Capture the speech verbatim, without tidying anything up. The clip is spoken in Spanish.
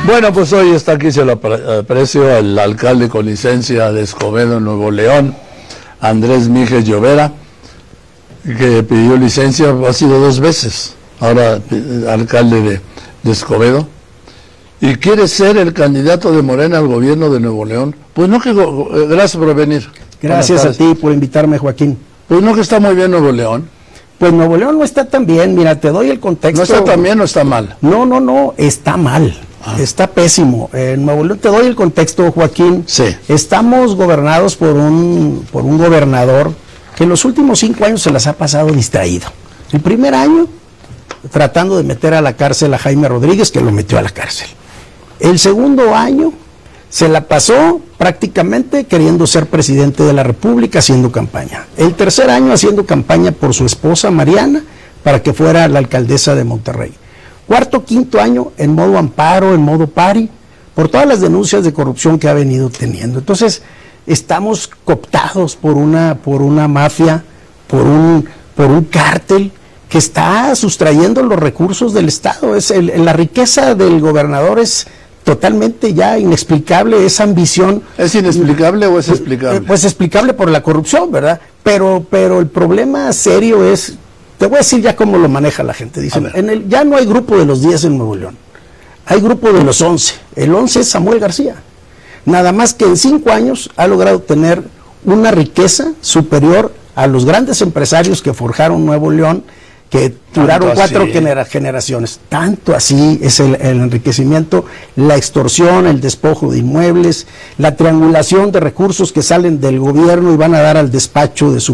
Bueno, pues hoy está aquí, se lo aprecio, el alcalde con licencia de Escobedo, Nuevo León, Andrés Mijes Llovera, que pidió licencia, ha sido dos veces, ahora alcalde de, de Escobedo, y quiere ser el candidato de Morena al gobierno de Nuevo León. Pues no que, gracias por venir. Gracias a ti por invitarme, Joaquín. Pues no que está muy bien Nuevo León. Pues Nuevo León no está tan bien, mira, te doy el contexto. ¿No está tan bien o está mal? No, no, no, está mal. Ah. Está pésimo. En Nuevo León, te doy el contexto, Joaquín. Sí. Estamos gobernados por un, por un gobernador que en los últimos cinco años se las ha pasado distraído. El primer año, tratando de meter a la cárcel a Jaime Rodríguez, que lo metió a la cárcel. El segundo año, se la pasó prácticamente queriendo ser presidente de la República, haciendo campaña. El tercer año, haciendo campaña por su esposa Mariana, para que fuera la alcaldesa de Monterrey. Cuarto, quinto año en modo amparo, en modo pari, por todas las denuncias de corrupción que ha venido teniendo. Entonces, estamos cooptados por una, por una mafia, por un, por un cártel que está sustrayendo los recursos del Estado. Es el, la riqueza del gobernador es totalmente ya inexplicable, esa ambición. ¿Es inexplicable o es explicable? Pues explicable por la corrupción, ¿verdad? Pero, pero el problema serio es... Te voy a decir ya cómo lo maneja la gente. Dicen, en el, ya no hay grupo de los diez en Nuevo León. Hay grupo de los once. El once es Samuel García. Nada más que en cinco años ha logrado tener una riqueza superior a los grandes empresarios que forjaron Nuevo León, que duraron cuatro genera, generaciones. Tanto así es el, el enriquecimiento, la extorsión, el despojo de inmuebles, la triangulación de recursos que salen del gobierno y van a dar al despacho de su